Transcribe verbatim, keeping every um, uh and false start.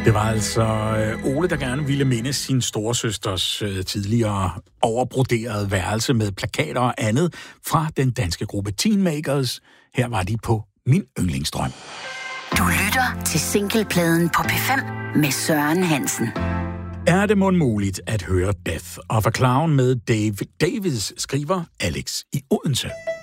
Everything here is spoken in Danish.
Det var altså Ole, der gerne ville minde sin storesøsters tidligere overbroderede værelse med plakater og andet fra den danske gruppe Teenmakers. Her var de på Min Yndlingsdrøm. Du lytter til Singlepladen på P fem med Søren Hansen. Er det mon muligt at høre Death of a Clown med Dave Davids, skriver Alex i Odense.